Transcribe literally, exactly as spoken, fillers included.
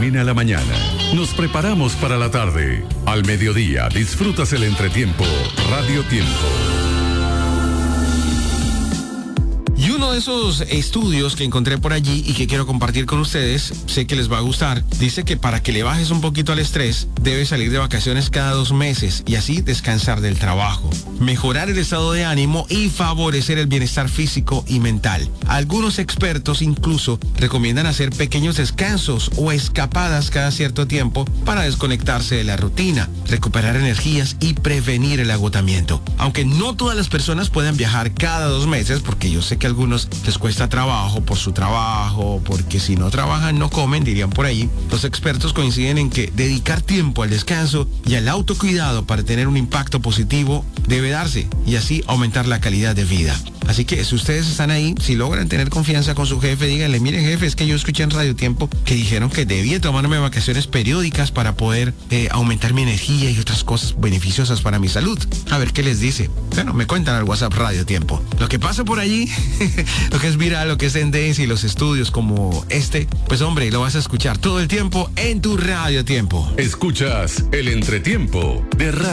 termina la mañana. Nos preparamos para la tarde. Al mediodía disfrutas el entretiempo. Radio Tiempo. Y uno de esos estudios que encontré por allí y que quiero compartir con ustedes, sé que les va a gustar, dice que para que le bajes un poquito al estrés, debes salir de vacaciones cada dos meses y así descansar del trabajo, mejorar el estado de ánimo y favorecer el bienestar físico y mental. Algunos expertos incluso recomiendan hacer pequeños descansos o escapadas cada cierto tiempo para desconectarse de la rutina, recuperar energías y prevenir el agotamiento. Aunque no todas las personas puedan viajar cada dos meses, porque yo sé que a algunos les cuesta trabajo por su trabajo, porque si no trabajan no comen, dirían por ahí. Los expertos coinciden en que dedicar tiempo al descanso y al autocuidado para tener un impacto positivo debe darse y así aumentar la calidad de vida. Así que si ustedes están ahí, si logran tener confianza con su jefe, díganle, mire jefe, es que yo escuché en Radio Tiempo que dijeron que debía tomarme vacaciones periódicas para poder eh, aumentar mi energía y otras cosas beneficiosas para mi salud. A ver qué les dice. Bueno, me cuentan al WhatsApp Radio Tiempo. Lo que pasa por allí, lo que es viral, lo que es tendencia y los estudios como este, pues hombre, lo vas a escuchar todo el tiempo en tu Radio Tiempo. Escuchas el entretiempo de Radio